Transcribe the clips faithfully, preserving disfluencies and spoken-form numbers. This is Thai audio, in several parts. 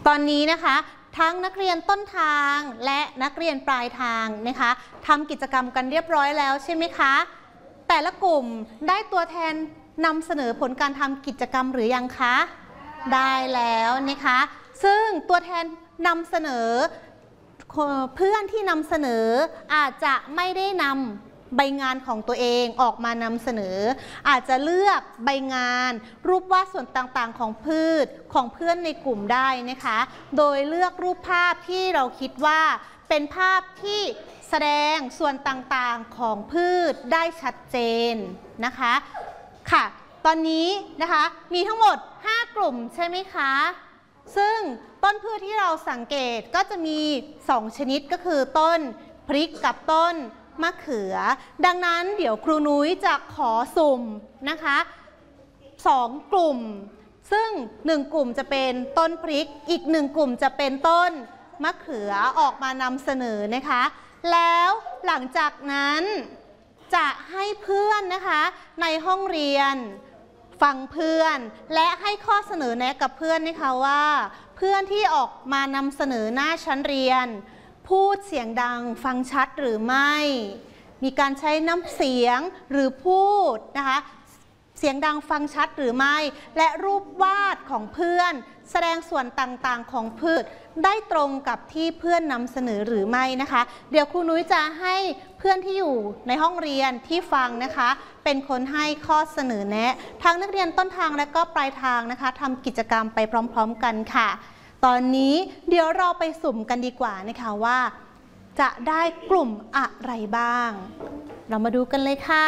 ตอนนี้นะคะทั้งนักเรียนต้นทางและนักเรียนปลายทางนะคะทำกิจกรรมกันเรียบร้อยแล้วใช่ไหมคะแต่ละกลุ่มได้ตัวแทนนำเสนอผลการทำกิจกรรมหรือยังคะได้แล้วนะคะซึ่งตัวแทนนำเสนอเพื่อนที่นำเสนออาจจะไม่ได้นำใบงานของตัวเองออกมานำเสนออาจจะเลือกใบงานรูปวาดส่วนต่างๆของพืชของเพื่อนในกลุ่มได้นะคะโดยเลือกรูปภาพที่เราคิดว่าเป็นภาพที่แสดงส่วนต่างๆของพืชได้ชัดเจนนะคะค่ะตอนนี้นะคะมีทั้งหมดห้ากลุ่มใช่ไหมคะซึ่งต้นพืชที่เราสังเกตก็จะมีสองชนิดก็คือต้นพริกกับต้นมะเขือดังนั้นเดี๋ยวครูนุ้ยจะขอสุ่มนะคะสองกลุ่มซึ่งหนึ่งกลุ่มจะเป็นต้นพริกอีกหนึ่งกลุ่มจะเป็นต้นมะเขือออกมานำเสนอนะคะแล้วหลังจากนั้นจะให้เพื่อนนะคะในห้องเรียนฟังเพื่อนและให้ข้อเสนอแนะกับเพื่อนนะคะว่าเพื่อนที่ออกมานำเสนอหน้าชั้นเรียนพูดเสียงดังฟังชัดหรือไม่มีการใช้น้ำเสียงหรือพูดนะคะเสียงดังฟังชัดหรือไม่และรูปวาดของเพื่อนแสดงส่วนต่างๆของพืชได้ตรงกับที่เพื่อนนำเสนอหรือไม่นะคะเดี๋ยวครูนุ้ยจะให้เพื่อนที่อยู่ในห้องเรียนที่ฟังนะคะเป็นคนให้ข้อเสนอแนะทั้งนักเรียนต้นทางและก็ปลายทางนะคะทำกิจกรรมไปพร้อมๆกันค่ะตอนนี้เดี๋ยวเราไปสุ่มกันดีกว่านะคะว่าจะได้กลุ่มอะไรบ้างเรามาดูกันเลยค่ะ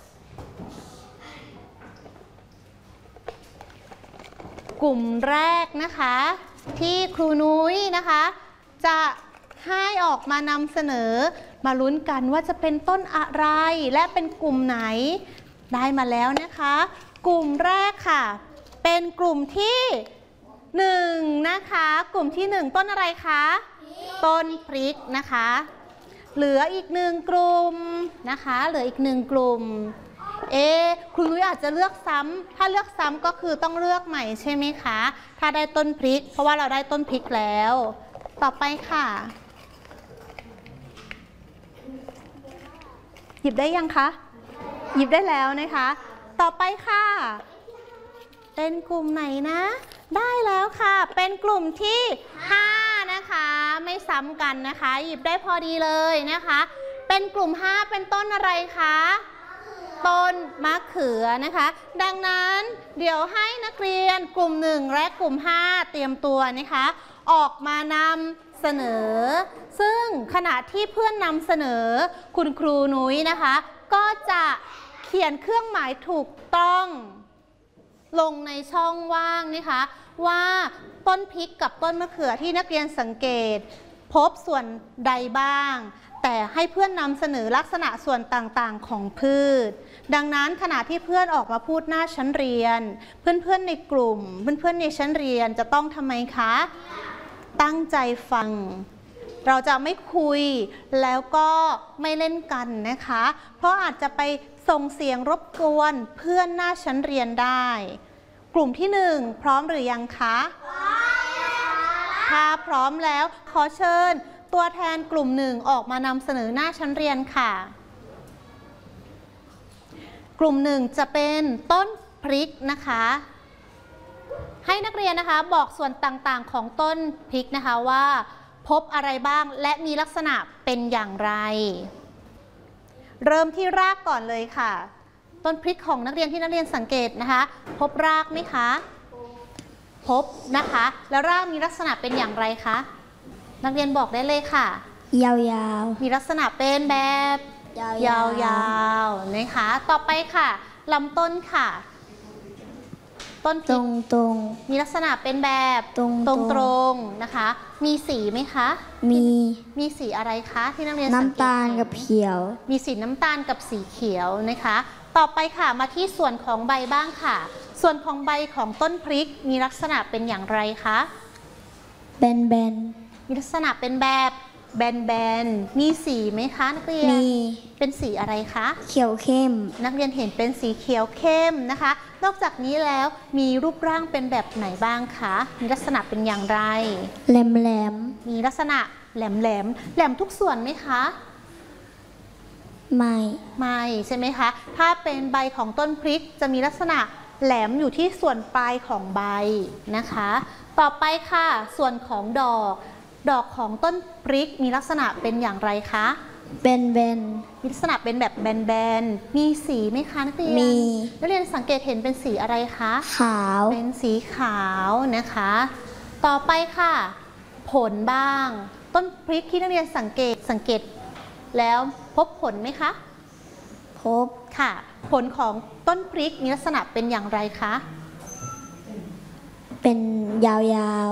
กลุ่มแรกนะคะที่ครูนุ้ยนะคะจะให้ออกมานำเสนอมาลุ้นกันว่าจะเป็นต้นอะไรและเป็นกลุ่มไหนได้มาแล้วนะคะกลุ่มแรกค่ะเป็นกลุ่มที่หนึ่งนะคะกลุ่มที่หนึ่งต้นอะไรคะต้นพริกนะคะเหลืออีกหนึ่งกลุ่มนะคะเหลืออีกหนึ่งกลุ่มเอ๊ะครูนุ้ยอาจจะเลือกซ้ำถ้าเลือกซ้ำก็คือต้องเลือกใหม่ใช่ไหมคะถ้าได้ต้นพริกเพราะว่าเราได้ต้นพริกแล้วต่อไปค่ะหยิบได้ยังคะหยิบได้แล้วนะคะต่อไปค่ะเป็นกลุ่มไหนนะได้แล้วค่ะเป็นกลุ่มที่ห้านะคะไม่ซ้ำกันนะคะหยิบได้พอดีเลยนะคะเป็นกลุ่มห้าเป็นต้นอะไรคะต้นมะเขือนะคะดังนั้นเดี๋ยวให้นักเรียนกลุ่มหนึ่งและกลุ่มห้าเตรียมตัวนะคะออกมานำเสนอซึ่งขณะที่เพื่อนนำเสนอคุณครูนุ้ยนะคะก็จะเขียนเครื่องหมายถูกต้องลงในช่องว่างนะคะว่าต้นพริกกับต้นมะเขือที่นักเรียนสังเกตพบส่วนใดบ้างแต่ให้เพื่อนนำเสนอลักษณะส่วนต่างๆของพืชดังนั้นขณะที่เพื่อนออกมาพูดหน้าชั้นเรียนเพื่อนๆในกลุ่มเพื่อนๆในชั้นเรียนจะต้องทำไมคะตั้งใจฟังเราจะไม่คุยแล้วก็ไม่เล่นกันนะคะเพราะอาจจะไปส่งเสียงรบกวนเพื่อนหน้าชั้นเรียนได้กลุ่มที่หนึ่งพร้อมหรือยังคะถ้าพร้อมแล้วขอเชิญตัวแทนกลุ่มหนึ่งออกมานำเสนอหน้าชั้นเรียนค่ะกลุ่มหนึ่งจะเป็นต้นพริกนะคะให้นักเรียนนะคะบอกส่วนต่างๆของต้นพริกนะคะว่าพบอะไรบ้างและมีลักษณะเป็นอย่างไรเริ่มที่รากก่อนเลยค่ะต้นพริกของนักเรียนที่นักเรียนสังเกตนะคะพบรากไหมคะพบนะคะแล้วรากมีลักษณะเป็นอย่างไรคะนักเรียนบอกได้เลยค่ะยาวๆมีลักษณะเป็นแบบยาวๆนะคะต่อไปค่ะลำต้นค่ะต้นพริกตรงๆมีลักษณะเป็นแบบตรงๆนะคะมีสีไหมคะมีมีสีอะไรคะที่นักเรียนน้ำตาลกับเขียวมีสีน้ำตาลกับสีเขียวนะคะต่อไปค่ะมาที่ส่วนของใบบ้างค่ะส่วนของใบของต้นพริกมีลักษณะเป็นอย่างไรคะแบนๆมีลักษณะเป็นแบบแบนๆมีสีไหมคะนักเรียนมีเป็นสีอะไรคะเขียวเข้มนักเรียนเห็นเป็นสีเขียวเข้มนะคะนอกจากนี้แล้วมีรูปร่างเป็นแบบไหนบ้างคะมีลักษณะเป็นอย่างไรแหลมแหลมมีลักษณะแหลมแหลมแหลมทุกส่วนไหมคะไม่ไม่ใช่ไหมคะถ้าเป็นใบของต้นพริกจะมีลักษณะแหลมอยู่ที่ส่วนปลายของใบนะคะต่อไปค่ะส่วนของดอกดอกของต้นพริกมีลักษณะเป็นอย่างไรคะเบนเบนมีลักษณะเป็นแบบแบนๆมีสีไหมคะนักเรียนมีนักเรียนสังเกตเห็นเป็นสีอะไรคะขาวเป็นสีขาวนะคะ ต่อไปค่ะ ผลบ้าง ต้นพริกที่นักเรียนสังเกตสังเกตแล้วพบผลไหมคะพบค่ะ ผลของต้นพริกมีลักษณะเป็นอย่างไรคะเป็นยาวยาวย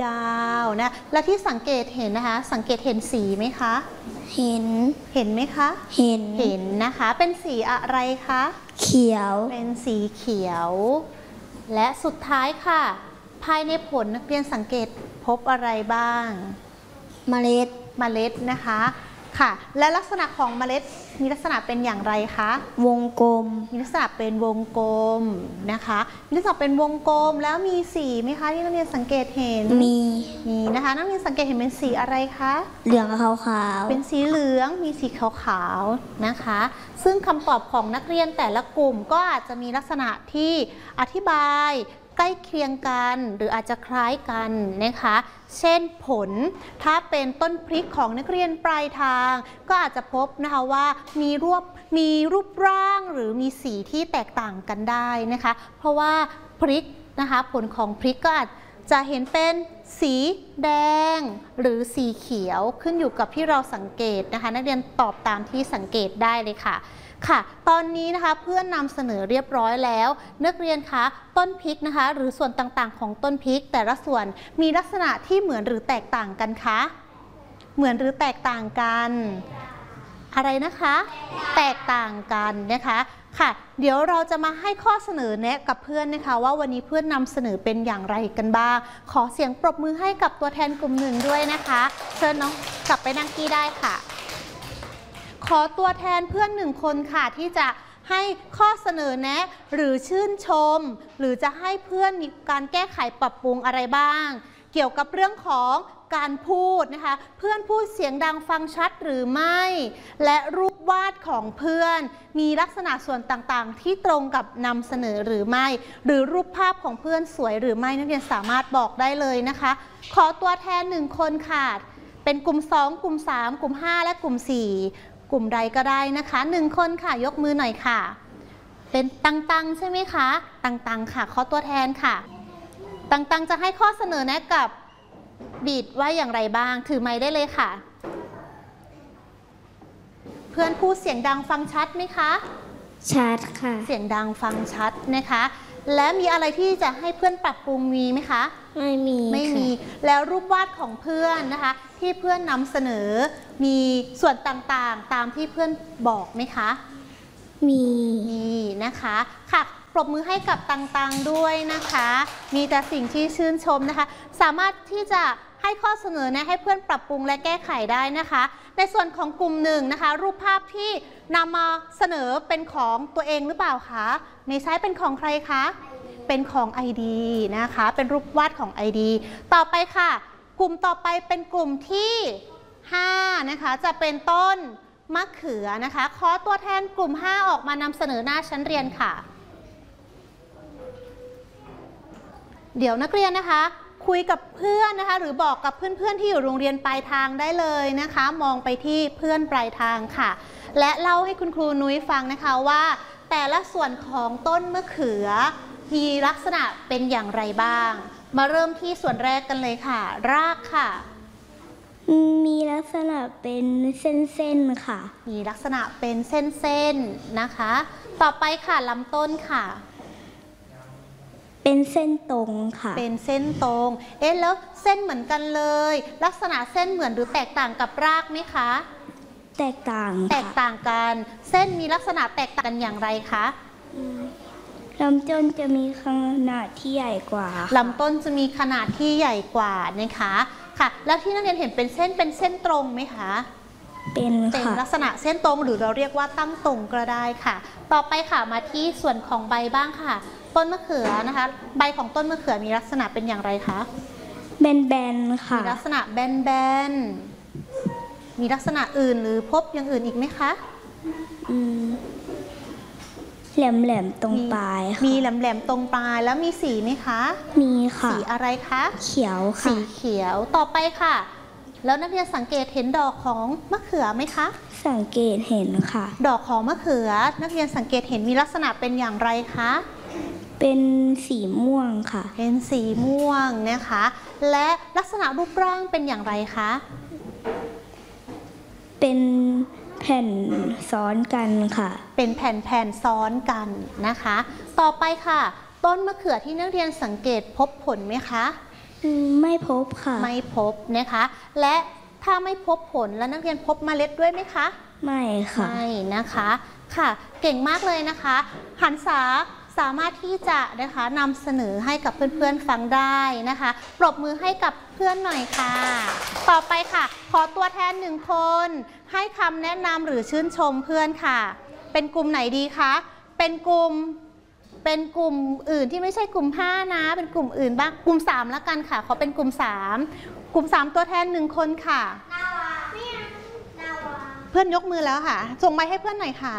าวๆนะและที่สังเกตเห็นนะคะ สังเกตเห็นสีไหมคะเห็นเห็นไหมคะเห็นเห็นนะคะ เป็นสีอะไรคะเขียวเป็นสีเขียว และสุดท้ายค่ะ ภายในผลนักเรียนสังเกตพบอะไรบ้างเมล็ดเมล็ดนะคะค่ะและลักษณะของเมล็ดมีลักษณะเป็นอย่างไรคะวงกลมมีลักษณะเป็นวงกลมนะคะมีลักษณะเป็นวงกลมแล้วมีสีไหมคะที่นักเรียนสังเกตเห็นมีมีนะคะนักเรียนสังเกตเห็นเป็นสีอะไรคะเหลืองขาวขาวเป็นสีเหลืองมีสีขาวๆนะคะ ซึ่งคำตอบของนักเรียนแต่ละกลุ่มก็อาจจะมีลักษณะที่อธิบายใกล้เคียงกันหรืออาจจะคล้ายกันนะคะเช่นผลถ้าเป็นต้นพริกของนักเรียนปลายทางก็อาจจะพบนะคะว่ามีรูปมีรูปร่างหรือมีสีที่แตกต่างกันได้นะคะเพราะว่าพริกนะคะผลของพริกก็อาจจะเห็นเป็นสีแดงหรือสีเขียวขึ้นอยู่กับที่เราสังเกตนะคะนักเรียนตอบตามที่สังเกตได้เลยค่ะค่ะตอนนี้นะคะเพื่อนนำเสนอเรียบร้อยแล้วนักเรียนคะต้นพริกนะคะหรือส่วนต่างๆของต้นพริกแต่ละส่วนมีลักษณะที่เหมือนหรือแตกต่างกันคะเหมือนหรือแตกต่างกันอะไรนะคะแตกต่างกันนะคะค่ะเดี๋ยวเราจะมาให้ข้อเสนอแนะกับเพื่อนนะคะว่าวันนี้เพื่อนนำเสนอเป็นอย่างไรกันบ้างขอเสียงปรบมือให้กับตัวแทนกลุ่มหนึ่งด้วยนะคะเชิญน้องกลับไปนั่งที่ได้ค่ะขอตัวแทนเพื่อนหนึ่งคนค่ะที่จะให้ข้อเสนอแนะหรือชื่นชมหรือจะให้เพื่อนมีการแก้ไขปรับปรุงอะไรบ้างเกี่ยวกับเรื่องของการพูดนะคะเพื่อนพูดเสียงดังฟังชัดหรือไม่และรูปวาดของเพื่อนมีลักษณะส่วนต่างๆที่ตรงกับนำเสนอหรือไม่หรือรูปภาพของเพื่อนสวยหรือไม่นักเรียนสามารถบอกได้เลยนะคะขอตัวแทนหนึ่งคนค่ะเป็นกลุ่มสองกลุ่มสามกลุ่มห้าและกลุ่มสี่กลุ่มใดก็ได้นะคะหนึ่งคนค่ะยกมือหน่อยค่ะเป็นตังตังใช่ไหมคะตังตังค่ะขอตัวแทนค่ะตังตังจะให้ข้อเสนอแนะกับบีดว่าอย่างไรบ้างถือไมค์ได้เลยค่ะเพื่อนพูดเสียงดังฟังชัดไหมคะชัดค่ะเสียงดังฟังชัดนะคะและมีอะไรที่จะให้เพื่อนปรับปรุงมีไหมคะไม่มีไม่มีแล้วรูปวาดของเพื่อนนะคะที่เพื่อนนำเสนอมีส่วนต่างๆตามที่เพื่อนบอกไหมคะมีมีนะคะค่ะปรบมือให้กับตังๆด้วยนะคะมีแต่สิ่งที่ชื่นชมนะคะสามารถที่จะให้ข้อเสนอแนะให้เพื่อนปรับปรุงและแก้ไขได้นะคะในส่วนของกลุ่มหนึ่งนะคะรูปภาพที่นำมาเสนอเป็นของตัวเองหรือเปล่าคะไม่ใช่เป็นของใครคะเป็นของ ไอ ดี นะคะเป็นรูปวาดของ ไอ ดี ต่อไปค่ะกลุ่มต่อไปเป็นกลุ่มที่ห้านะคะจะเป็นต้นมะเขือนะคะขอตัวแทนกลุ่มห้าออกมานำเสนอหน้าชั้นเรียนค่ะเดี๋ยวนักเรียนนะคะคุยกับเพื่อนนะคะหรือบอกกับเพื่อนๆที่อยู่โรงเรียนปลายทางได้เลยนะคะมองไปที่เพื่อนปลายทางค่ะและเล่าให้คุณครูนุ้ยฟังนะคะว่าแต่ละส่วนของต้นมะเขือมีลักษณะเป็นอย่างไรบ้างมาเริ่มที่ส่วนแรกกันเลยค่ะรากค่ะมีลักษณะเป็นเส้นๆค่ะมีลักษณะเป็นเส้นๆนะคะต่อไปค่ะลำต้นค่ะเป็นเส้นตรงค่ะเป็นเส้นตรงเอ๊ะแล้วเส้นเหมือนกันเลยลักษณะเส้นเหมือนหรือแตกต่างกับรากไหมคะแตกต่างแตกต่างกันเส้นมีลักษณะแตกต่างกันอย่างไรคะลำต้นจะมีขนาดที่ใหญ่กว่าลำต้นจะมีขนาดที่ใหญ่กว่านะคะค่ะ แล้วที่นักเรียนเห็นเป็นเส้นเป็นเส้นตรงไหมคะเป็นเป็นค่ะลักษณะเส้นตรงหรือเราเรียกว่าตั้งตรงก็ได้ค่ะ ต่อไปค่ะมาที่ส่วนของใบบ้างค่ะ ต้นมะเขือนะคะ ใบของต้นมะเขือมีลักษณะเป็นอย่างไรคะแบนๆค่ะมีลักษณะแบนๆมีลักษณะอื่นหรือพบอย่างอื่นอีกไหมคะอืมแหลมๆตรงปลายค่ะมีแหลมๆตรงปลายแล้วมีสีไหมคะมีค่ะสีอะไรคะเขียวสีค่ะเขียวต่อไปค่ะ แล้วนักเรียนสังเกตเห็นดอกของมะเขือไหมคะสังเกตเห็นค่ะดอกของมะเขือ นักเรียนสังเกตเห็นมีลักษณะเป็นอย่างไรคะเป็นสีม่วงค่ะเป็นสีม่วงนะคะ และลักษณะรูปร่างเป็นอย่างไรคะเป็นแผ่นซ้อนกันค่ะเป็นแผ่นๆซ้อนกันนะคะ ต่อไปค่ะ ต้นมะเขือที่นักเรียนสังเกตพบผลไหมคะอืมไม่พบค่ะไม่พบนะคะ และถ้าไม่พบผลแล้วนักเรียนพบเมล็ดด้วยไหมคะไม่ค่ะไม่นะคะค่ะเก่งมากเลยนะคะหันษาสามารถที่จะนะคะนำเสนอให้กับเพื่อนๆฟังได้นะคะปรบมือให้กับเพื่อนหน่อยค่ะ ต่อไปค่ะ ขอตัวแทนหนึ่งคนให้คำแนะนำหรือชื่นชมเพื่อนค่ะ เป็นกลุ่มไหนดีคะเป็นกลุ่มเป็นกลุ่มอื่นที่ไม่ใช่กลุ่มห้านะเป็นกลุ่มอื่นบ้างกลุ่มสามแล้วกันค่ะขอเป็นกลุ่มสามกลุ่มสามตัวแทนหนึ่งคนค่ะ เพื่อนยกมือแล้วค่ะส่งไม้ให้เพื่อนหน่อยค่ะ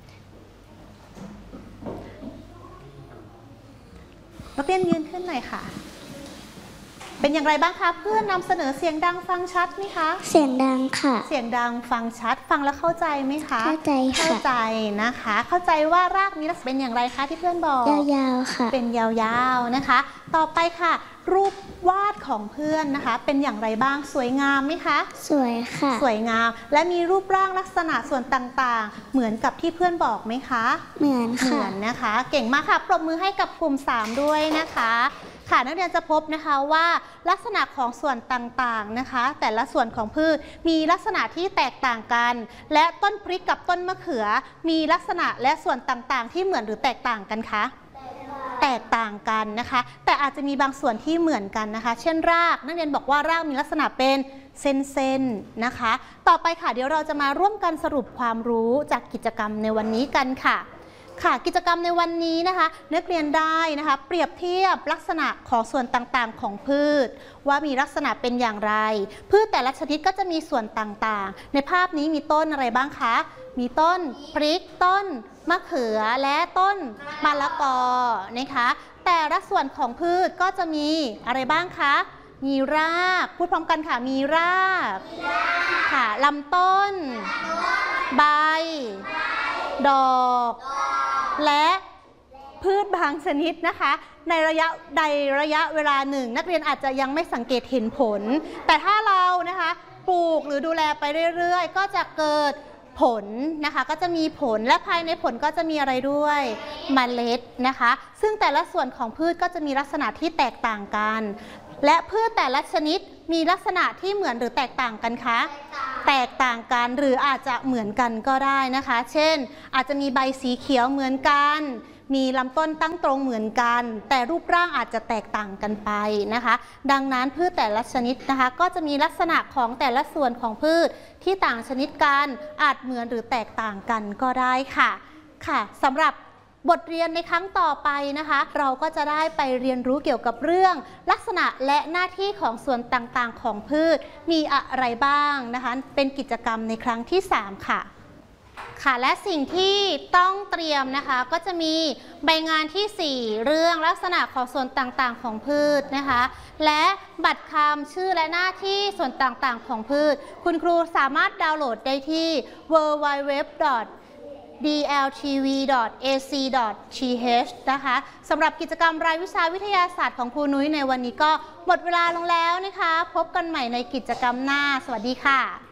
นักเรียนยืนขึ้นหน่อยค่ะ เป็นอย่างไรบ้างคะเพื่อนนำเสนอเสียงดังฟังชัดไหมคะเสียงดังค่ะเสียงดังฟังชัดฟังแล้วเข้าใจไหมคะเข้าใจค่ะเข้าใจนะคะ เข้าใจว่ารากมีลักษณะเป็นอย่างไรคะที่เพื่อนบอกยาวๆค่ะเป็นยาวๆนะคะ ต่อไปค่ะ รูปวาดของเพื่อนนะคะ เป็นอย่างไรบ้างสวยงามไหมคะสวยค่ะสวยงามและมีรูปร่างลักษณะส่วนต่างๆ เหมือนกับที่เพื่อนบอกไหมคะเหมือนเหมืค่ะอนนะคะ เก่งมากค่ะปรบมือให้กับกลุ่มสามด้วยนะคะค่ะนักเรียนจะพบนะคะว่าลักษณะของส่วนต่างๆนะคะ แต่ละส่วนของพืชมีลักษณะที่แตกต่างกัน และต้นพริกกับต้นมะเขือ มีลักษณะและส่วนต่างๆ ที่เหมือนหรือแตกต่างกันคะแตกต่างกันนะคะ แต่อาจจะมีบางส่วนที่เหมือนกันนะคะ เช่นรากนักเรียนบอกว่ารากมีลักษณะเป็นเส้นๆนะคะ ต่อไปค่ะเดี๋ยวเราจะมาร่วมกันสรุปความรู้จากกิจกรรมในวันนี้กันค่ะค่ะกิจกรรมในวันนี้นะคะนักเรียนได้นะคะเปรียบเทียบลักษณะของส่วนต่างๆของพืช ว่ามีลักษณะเป็นอย่างไร พืชแต่ละชนิดก็จะมีส่วนต่างๆในภาพนี้มีต้นอะไรบ้างคะมีต้นพริกต้นมะเขือและต้นมะละกอนะคะแต่ละส่วนของพืชก็จะมีอะไรบ้างคะมีรากพูดพร้อมกันค่ะมีรากค่ะลำต้นใบดอกและพืชบางชนิดนะคะในระยะใดระยะเวลาหนึ่งนักเรียนอาจจะยังไม่สังเกตเห็นผลแต่ถ้าเรานะคะปลูกหรือดูแลไปเรื่อยๆก็จะเกิดผลนะคะก็จะมีผลและภายในผลก็จะมีอะไรด้วยเมล็ดนะคะซึ่งแต่ละส่วนของพืชก็จะมีลักษณะที่แตกต่างกันและพืชแต่ละชนิดมีลักษณะที่เหมือนหรือแตกต่างกันคะแตกต่างกันหรืออาจจะเหมือนกันก็ได้นะคะเช่นอาจจะมีใบสีเขียวเหมือนกันมีลำต้นตั้งตรงเหมือนกันแต่รูปร่างอาจจะแตกต่างกันไปนะคะดังนั้นพืชแต่ละชนิดนะคะก็จะมีลักษณะของแต่ละส่วนของพืชที่ต่างชนิดกันอาจเหมือนหรือแตกต่างกันก็ได้ค่ะค่ะสำหรับบทเรียนในครั้งต่อไปนะคะเราก็จะได้ไปเรียนรู้เกี่ยวกับเรื่องลักษณะและหน้าที่ของส่วนต่างๆของพืชมีอะไรบ้างนะคะเป็นกิจกรรมในครั้งที่สามค่ะค่ะและสิ่งที่ต้องเตรียมนะคะก็จะมีใบงานที่สี่เรื่องลักษณะของส่วนต่างๆของพืชนะคะและบัตรคำชื่อและหน้าที่ส่วนต่างๆของพืชคุณครูสามารถดาวน์โหลดได้ที่ ดับเบิลยู ดับเบิลยู ดับเบิลยู ดอท ดี แอล ที วี ดอท เอ ซี ดอท ที เอช นะคะสำหรับกิจกรรมรายวิชาวิทยาศาสตร์ของครูนุ้ยในวันนี้ก็หมดเวลาลงแล้วนะคะพบกันใหม่ในกิจกรรมหน้าสวัสดีค่ะ